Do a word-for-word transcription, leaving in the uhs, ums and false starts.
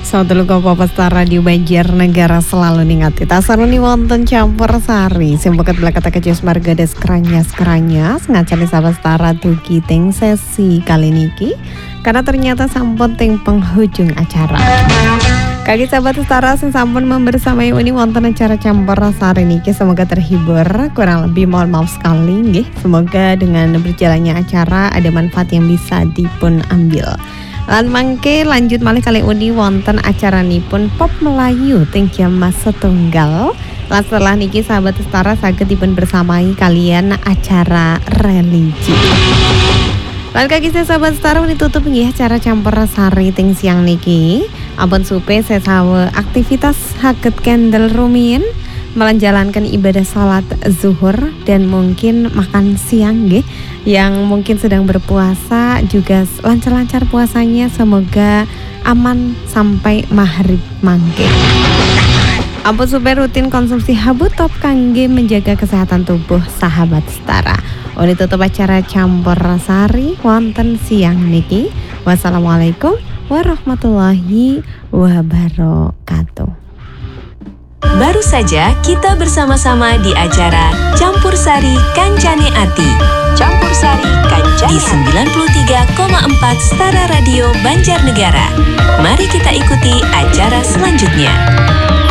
Saudara Papa Radio Banjarnegara selalu ningati tasaruni wonten campur sari sing boket belakata kecius marga des keranyas-keranyas ngacani sahabat setara dugi teng sesi kali niki karena ternyata sampun teng penghujung acara. Kaki sahabat setara sing sampun membersamai uni wonten acara campur sari niki semoga terhibur, kurang lebih mohon maaf sekali nggih. Semoga dengan berjalannya acara ada manfaat yang bisa dipun ambil. Lan mangke lanjut malih kali uni wonten acaranipun Pop Melayu teng jam setunggal. Lan setelah niki sahabat setara saged dipun bersamai kalian acara religi. Lan kaki saya sahabat setara ditutup nggih acara campur sari teng siang niki. Ampun supe sesawe aktivitas haget kendel rumiyin melanjalankan ibadah salat zuhur dan mungkin makan siang nggih. Yang mungkin sedang berpuasa juga lancar-lancar puasanya, semoga aman sampai maghrib mangke. Ampun supaya rutin konsumsi habu top kangge menjaga kesehatan tubuh sahabat setara. Oli tutup acara campur sari wonten siang niki. Wassalamualaikum warahmatullahi wabarakatuh. Baru saja kita bersama-sama di acara Campur Sari Kancane Ati. Campur Sari Kancane di sembilan puluh tiga koma empat Setara Radio Banjarnegara. Mari kita ikuti acara selanjutnya.